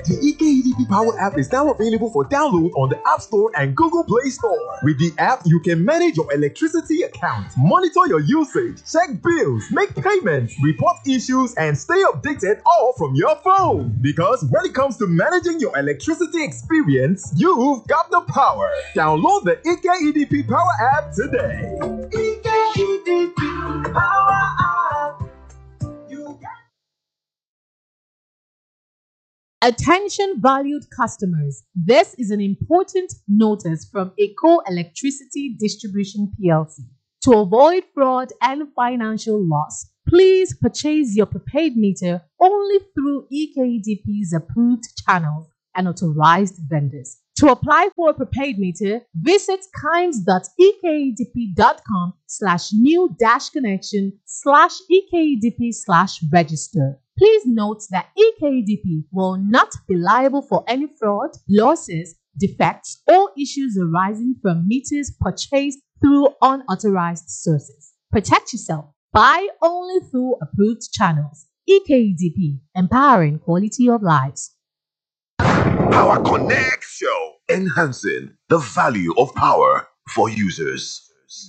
The EKEDP Power app is now available for download on the App Store and Google Play Store. With the app, you can manage your electricity account, monitor your usage, check bills, make payments, report issues, and stay updated all from your phone. Because when it comes to managing your electricity experience, you've got the power. Download the EKEDP Power app today. EKEDP Power app. Attention valued customers, this is an important notice from Eco Electricity Distribution PLC. To avoid fraud and financial loss, please purchase your prepaid meter only through EKEDP's approved channels and authorized vendors. To apply for a prepaid meter, visit kinds.ekedp.com/new-connection/ekedp/register. Please note that EKEDP will not be liable for any fraud, losses, defects, or issues arising from meters purchased through unauthorized sources. Protect yourself. Buy only through approved channels. EKEDP, empowering quality of lives. Power Connect Show, enhancing the value of power for users.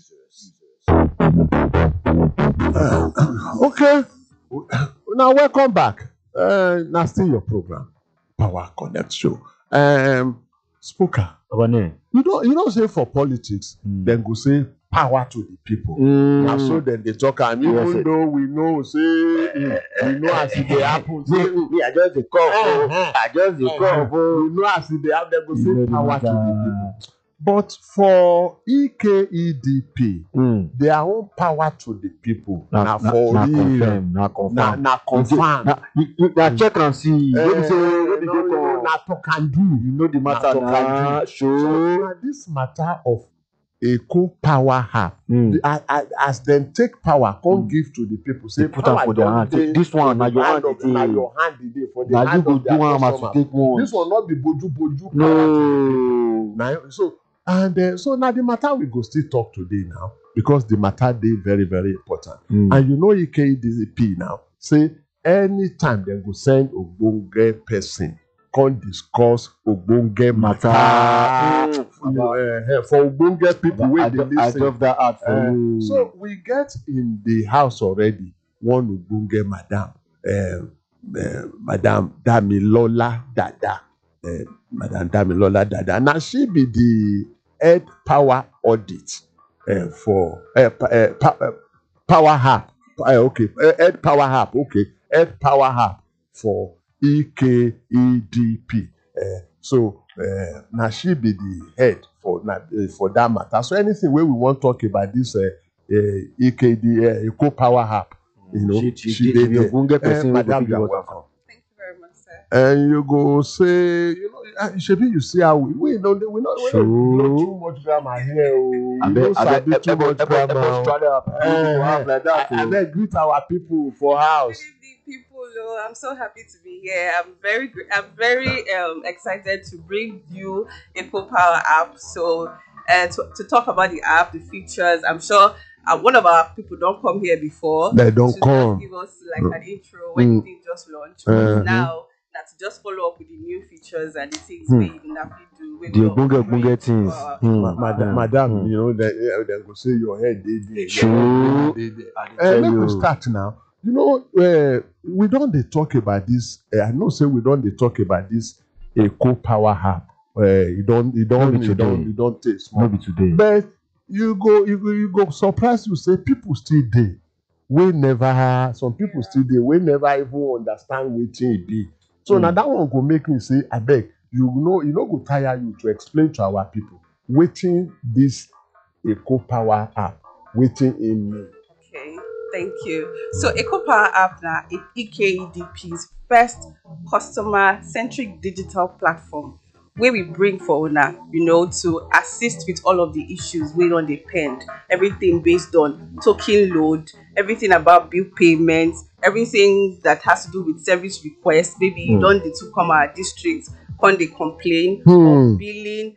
Okay. Now welcome back. Now still your program, Power Connect Show. Spoker. You don't say for politics, then go say power to the people. Now so then they talk, and even though we know, say we know as it they happen. Me, I just the call. I just the call. We know as it they have, they go say power to the people. But for EKEDP, their own power to the people. Now for real. Now confirm. Now check and see. Now talk and do. You know the matter now. So now this matter of Eco Power Hub, as them take power, come give to the people. Say put them for their hand. This one, now your hand, now your hand today for the now hand you of go do one to take one. This will not be boju. No. Now, so now the matter we go still talk today now, because the matter they very, very important. And you know EKEDP now, say anytime they go send ogbonge person, come discuss ogbonge matter for ogbonge people wey dey lis ten. I love that art for you. So we get in the house already one ogbonge madam, Madam Damilola Dada. Madam Damilola Dada. Now she be the head power audit for Power Hub. Head Power Hub. Head Power Hub for EKEDP. So now she be the head for that matter. So anything where we want to talk about this Eco Power Hub, you know, she be the person. Madam, you are welcome. Thank you very much, sir. And you go say, you know, Shebi, you see how we don't too much grammar here. We don't sabi too much grammar. I beg greet our people for house. People, I'm so happy to be here. I'm very excited to bring you Eco Power app. So to talk about the app, the features. I'm sure one of our people don't come here before. They don't come. Give us like an intro when the thing just launched. Now to just follow up with the new features and the things we even have to do. The bunga things. Madam, you know they go say your head they sure. Let me start now. You know, we don't talk about this. I know say we don't talk about this Eco Power Hub. You don't take small. Maybe today. But you go surprised you say people still there. Some people still there. We never even understand what it be. So now that one go make me say, I beg, you know go tire you to explain to our people waiting this Eco Power app, waiting in me. Okay, thank you. So Eco Power app now is EKEDP's first customer-centric digital platform where we bring for owner, to assist with all of the issues we don't depend. Everything based on token load, everything about bill payments, everything that has to do with service requests. Maybe you don't need to come our district, when they complain, or billing,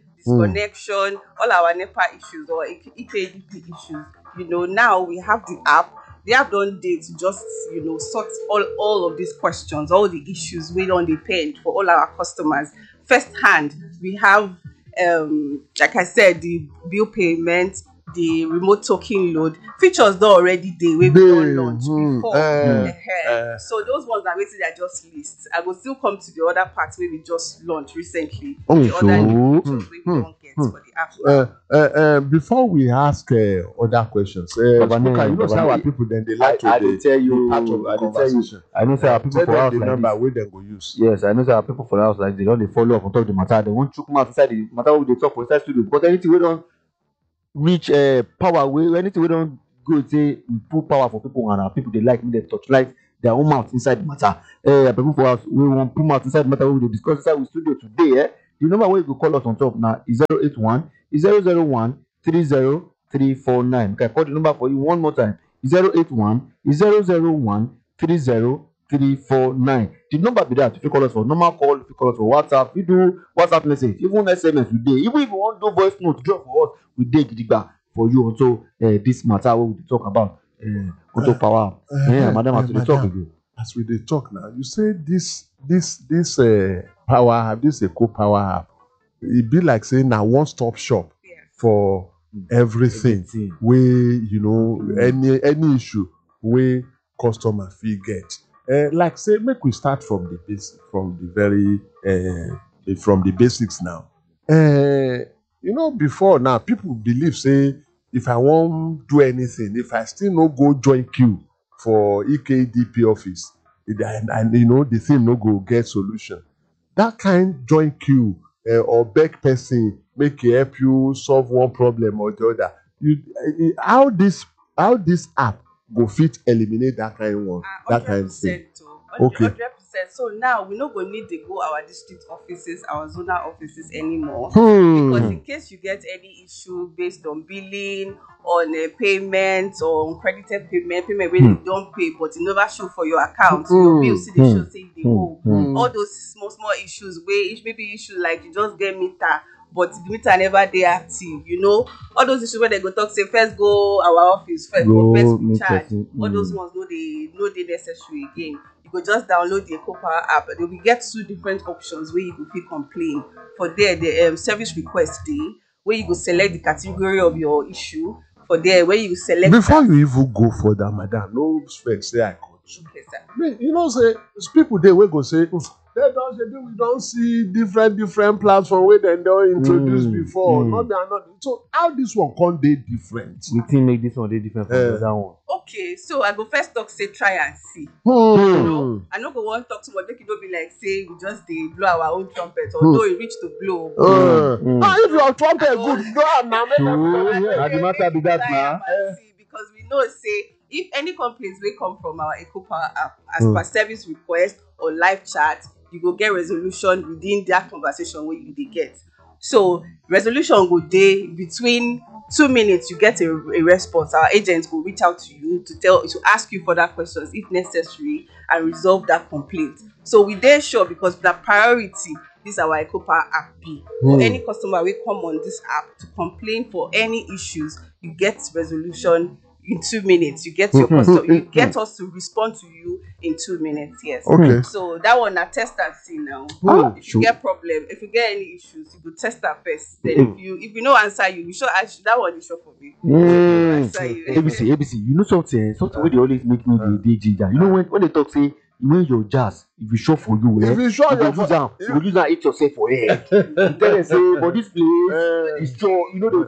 disconnection, all our NEPA issues or EKEDP issues. Now we have the app the app don't dey to just sort all of these questions, all the issues we don't depend for all our customers. First hand, we have like I said, the bill payment, the remote token load features don't already dey wey we don launch before. So those ones are waiting I just list. I will still come to the other parts where we just launched recently. The other new features we don't get for the app. Before we ask other questions, Chuka, you know say our people then they like to I dey tell you, part of the I dey tell you, conversation. I know say our people Tell for them house the like number this. wey dem go use. Yes, I know say our people for house like they don't dey follow up on top of the matter. They won't chook mouth inside the matter wey they talk for inside studio because anything we don't reach power, anything we don't go say we put power for people and our people they like me they touch light their own mouth inside the matter. People for house we want put mouth inside the matter we dey discuss inside the studio today. The number where you go call us on top now is 081 001 30349. Okay, I call the number for you one more time. 081 001 30349. The number be that if you call us for normal call, if you call us for WhatsApp, we do WhatsApp message, even SMS we dey. Even if you want to do voice note, drop for us, we dey gidigba for you also this matter we will talk about auto power. Madam, as we dey talk again. As we dey talk now, you say this power app, this eco power app, it be like saying now one-stop shop for everything. Wey any issue wey customer fit get. Like say make we start from the basic, from the basics now. Before now people believe say if I wan do anything, if I still no go join queue for EKDP office, and the thing no go get solution. That kind join queue or beg person make e help you solve one problem or the other. How this app go fit eliminate that kind one, that kind of thing? Okay. 100%. So now we no go need to go our district offices, our zonal offices anymore. Because in case you get any issue based on billing, on payment, or on credited payment wey you don't pay but you never show for your account, your bill still dey show say they owe. All those small issues wey maybe issue like you just get meter but the meter never dey active, all those issues where they go talk say first go our office first recharge. All those ones no dey necessary again. You go just download the Eco Power app. You will get two different options where you go fit complain. For there, the service request dey where you go select the category of your issue. For there, where you select. Before you even go further, madam, no vex say I cut you. Okay, sir. Say people dey wey go say we don't see different platform where they don't introduce before. Not. So how this one can dey different? We think make this one dey different from the other one. Okay, so I go first talk say try and see. I no go want talk too much make e no be like say we just dey blow our own trumpet although e reach to blow. If your trumpet good, blow am na. Na the matter be that na. Because we know say if any complaints wey come from our Eco Power app as per service request or live chat, you go get resolution within that conversation wey you dey get. So resolution go dey between 2 minutes. You get a response. Our agents will reach out to you to ask you further questions if necessary and resolve that complaint. So we dey sure because the priority this our Eco Power app be. For any customer wey come on this app to complain for any issues, you get resolution in 2 minutes. You get your customer, you get us to respond to you in 2 minutes. Yes. Okay. So that one na test and see now. If you get problem, if you get any issues, you go test that first. Then if you no answer you sure that one is sure for me. Answer you. ABC, you know something wey dey always make me dey ginger. You know when they talk say when your jazz, if you sure for you, if you sure you go use am eat yourself for head. You tell them say for this place, it's sure they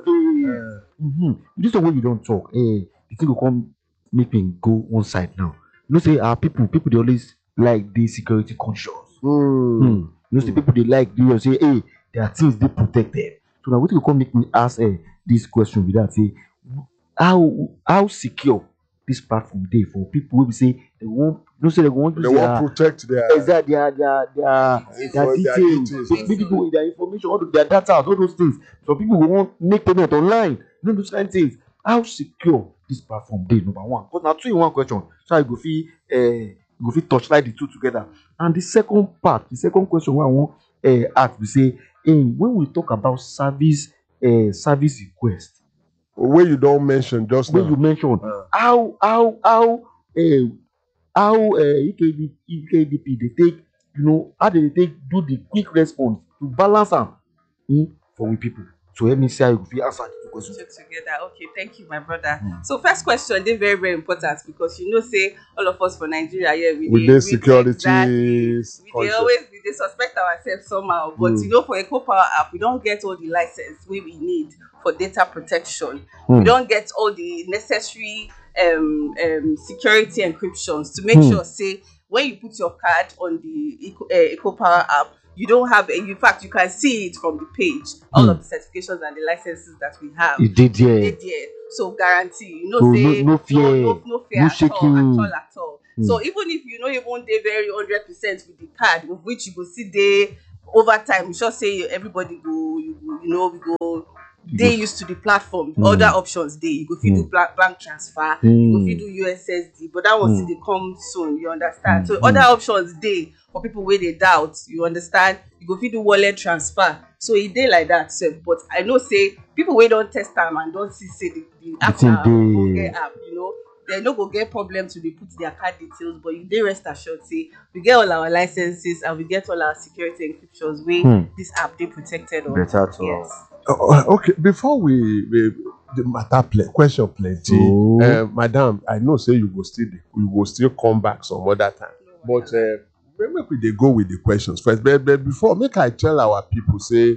say. This one wey you don't talk. The thing will come make me go one side now. Say our people they always like the security conscious. Say people they like say their things they protected. So now what will come make me ask this question with that say how secure this platform dey for people who say they won't protect their details. So people with their information, all their data, all those things. So people will want make payment online. Those kind of things. How secure this platform dey, number one? Because now 2 in 1 question. So I go fit touchlight the two together. And the second question wey I want ask we say when we talk about service request, Where you don't mention just When now. you mentioned how EKDP they take, how they take do the quick response to balance am for we people. So let me see how you fit answer the question. Together. Okay, thank you, my brother. So first question, they very, very important because say all of us for Nigeria, yeah, With the security exactly. We conscious. always they suspect ourselves somehow, but for Eco Power app, we don't get all the license we need for data protection. We don't get all the necessary security encryptions to make sure say when you put your card on the Eco Power app, you don't have in fact you can see it from the page, all of the certifications and the licenses that we have. It did there. So guarantee, So say no fear, no fear no at shaking. all. So even if you even dey very 100% with the card, with which you go see dey over time, we sure say everybody we go dey used to the platform. Other options dey, you go fit do bank transfer, you go fit do USSD, but that one still dey come soon, you understand? So other options dey for people wey dey doubt, you understand? You go fit do wallet transfer. So e dey like that sef, but I know say people wey don test am and don see say the app na ogbonge app, dem no go get problem to dey put their card details, but you dey rest assured say we get all our licenses and we get all our security encryptions wey this app dey protected on. Better to Yes. Okay, before we the matter question plenty, madam, I know say you go still come back some other time, but make we dey go with the questions first. But before, make I tell our people say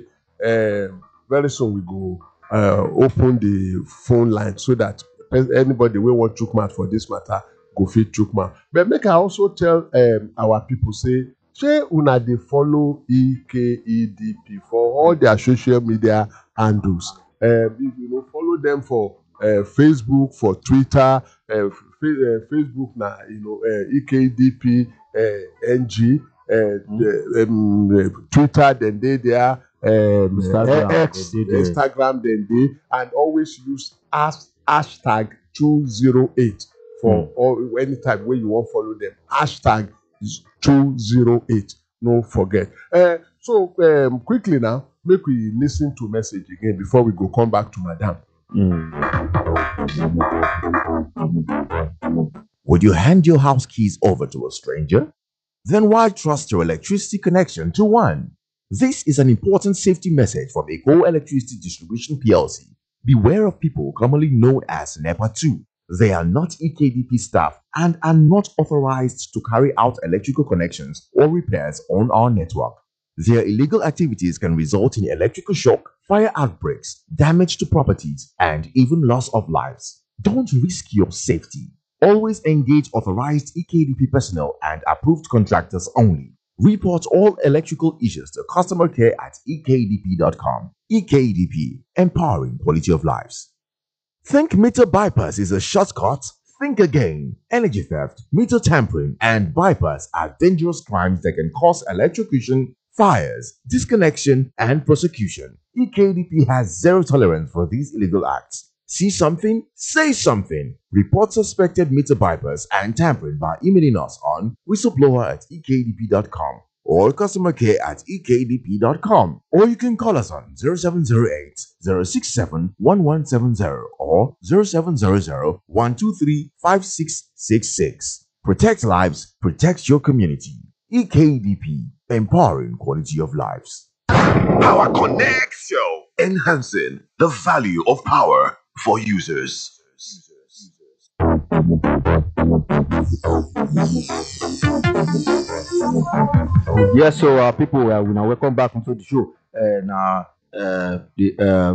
very soon we go open the phone line so that anybody wey want chook mouth for this matter go fit chook mouth. But make I also tell our people say, shey una dey follow EKEDP for all their social media handles. Follow them for Facebook, for Twitter. Facebook na EKDP NG. Twitter then they there. X, Instagram then they, and always use hashtag 208 for all anytime when you want follow them. Hashtag 208. No forget. So quickly now, make we listen to message again before we go come back to madam. Would you hand your house keys over to a stranger? Then why trust your electricity connection to one? This is an important safety message from Eco Electricity Distribution PLC. Beware of people commonly known as NEPA 2. They are not EKDP staff and are not authorized to carry out electrical connections or repairs on our network. Their illegal activities can result in electrical shock, fire outbreaks, damage to properties, and even loss of lives. Don't risk your safety. Always engage authorized EKDP personnel and approved contractors only. Report all electrical issues to customer care at ekdp.com. EKDP, empowering quality of lives. Think meter bypass is a shortcut? Think again. Energy theft, meter tampering, and bypass are dangerous crimes that can cause electrocution, fires, disconnection, and prosecution. EKDP has zero tolerance for these illegal acts. See something? Say something. Report suspected meter bypass and tampering by emailing us on whistleblower@ekdp.com or customer care at ekdp.com. Or you can call us on 0708 067 1170 or 0700 123 5666. Protect lives, protect your community. EKDP, empowering quality of lives. Power Connect Show, enhancing the value of power for users. Yes, so people, we now welcome back into the show. Now, the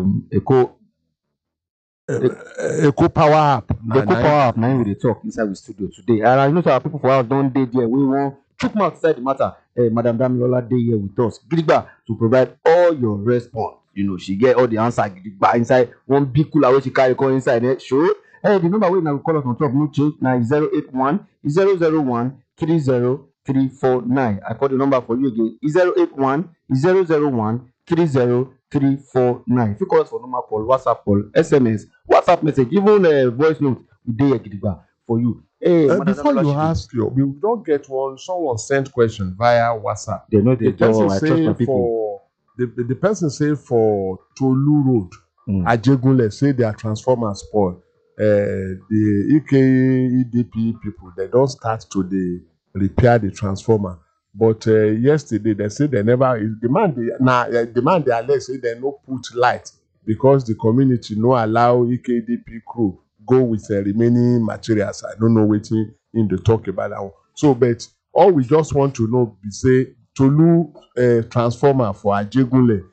Eco Power app. Eco Power app. Now we dey talk inside the studio today, and our people for us don't dey there. We want chook mouth inside the matter. Madam Damilola dey here with us, Gidigba, to provide all your response. She get all the answer Gidigba inside one big cooler wey she carry come inside there. Sure. The number wey now call us on top no change. Now 081 001 30349. I call the number for you again. 081 001 30349. If you call us for normal call, WhatsApp call, SMS, WhatsApp message, even voice note, we dey Gidigba for you. Before you ask we don't get someone sent question via WhatsApp. They know they the person I trust say my people. the person say for Tolu Road, Ajegunle say their transformer spoil. The EKEDP people they don't start to repair the transformer. But yesterday they say they never demand demand they allege say they no put light because the community no allow EKDP crew go with the remaining materials. I don't know wetin in the talk about that one. So, but all we just want to know be say Tolu transformer for Ajegunle,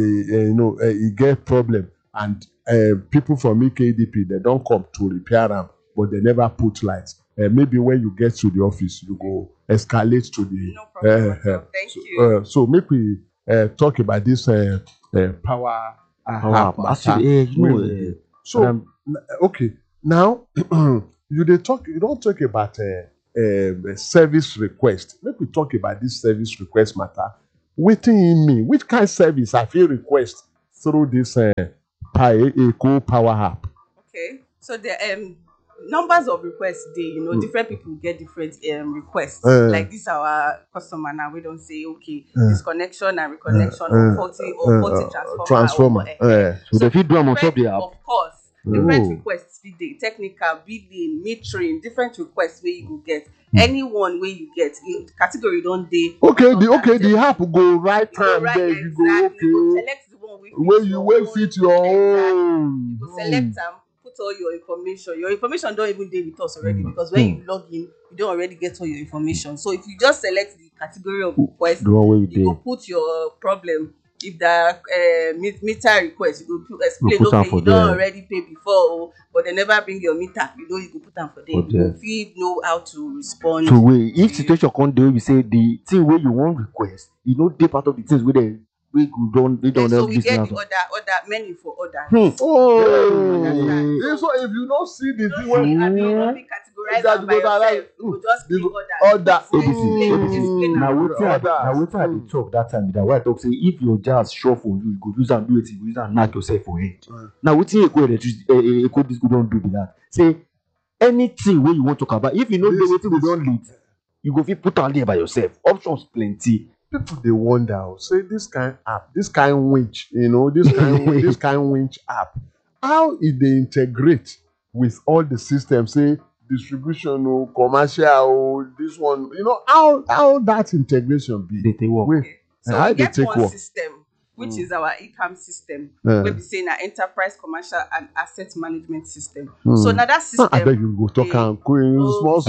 e get problem and people from EKDP they don't come to repair them, but they never put lights. Maybe when you get to the office, you go escalate to the. No problem at all. Thank you. So make we talk about this power app matter. Actually, So okay, now you don't talk about service request. Make we talk about this service request matter. Wetin e mean? Which kind of service I fit request through this Eco Power app? Okay. So the numbers of requests dey, different people get different requests. Like this our customer now, we don't say okay, disconnection and reconnection or faulty transformer. so they fit do am on top the app. Of course. Different requests fit dey, technical, billing, metering, different requests wey you go get. Anyone wey you get, category don dey. The app go right time there. You go exactly. You go select the one wey fit your own. You go select am, put all your information. Your information don even dey with us already because when you log in, you don already get all your information. So if you just select the category of request, you go put your problem. If that meter request, you go explain, okay, you don already pay before, but they never bring your meter. You go put am for them. You fit know how to respond. So wait, if situation come dey, we say the thing where you want request, dey part of the things where they don't so we get the order menu for order. So if you don't see the thing where you categorize them by yourself, you just click order. Now wetin I dey talk that time that why I talk say if your jazz sure for you, you go use am do it, you use am knack yourself for head. Now wetin Eco Disco don do be that. Say anything wey you want to talk about, if you know the wetin we don lead, you go fit put am there by yourself. Options plenty. People they wonder, say this kind app, this kind winch, this kind winch app, how it they integrate with all the systems, say distribution, commercial, this one, how that integration be? They work. So we get one system, which is our ECAM system, where we say na enterprise commercial and asset management system. So now that system, I beg you go talk and small.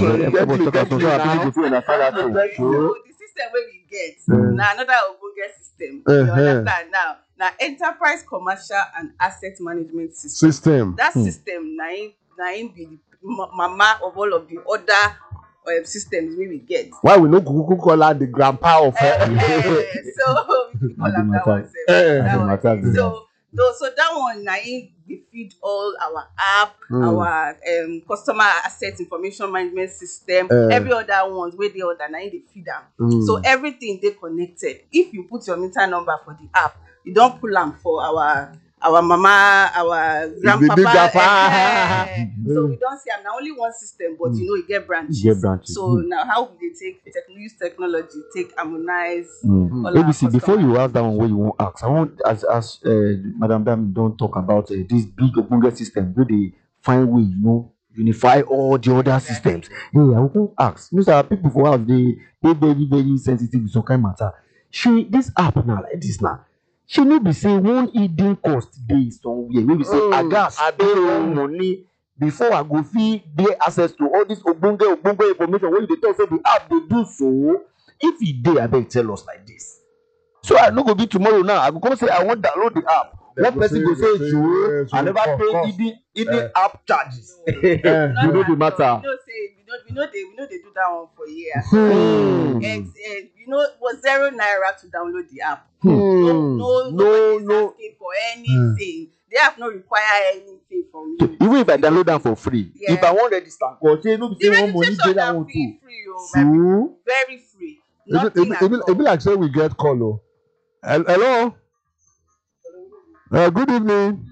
The system where we get now another Ogbonge system. You understand now? Now enterprise commercial and asset management system. That system na be the mama of all of the other systems we get. Why we no call her the grandpa of her? So we call her that one. So that one na we feed all our app, our customer asset information management system, every other ones where they order na they feed them. So everything they connected. If you put your meter number for the app, you don't pull them for our mama, our grandpapa. So we don't see them now only one system, but it get branches. So now how we use technology, take harmonize. ABC, before you ask that one, what you want to ask, I want as Madam Dami don't talk about this big Ogbonge system where they find way, unify all the other systems. I want to ask, people for us they very very sensitive to some kind of matter. This app now like this now. She no be say one hidden cost dey somewhere. Maybe say I pay money before I go fit get access to all this ogbonge information wey you dey talk say the app dey do so. If e dey, abeg tell us like this. So I no go be tomorrow now. I go come say I want download the app. One person go say Joe, I never pay hidden app charges. You know the matter. We know they do that one for years. And it was 0 naira to download the app. Nobody's asking for anything. The app no require anything from you. Even if I download them for free, if I want register, no be say one money dey that one too. True. Very free. Nothing at all. It be like say we get call. Hello. Good evening.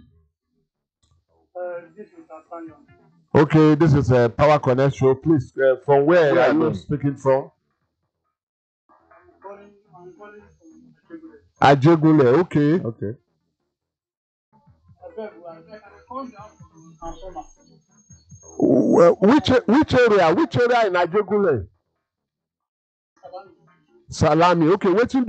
This is Nathaniel. Okay, this is a Power Connect show. Please, from where are you speaking from? I'm calling from Ajegunle. Okay. I Which area in Ajegule? Salami. Okay, wetin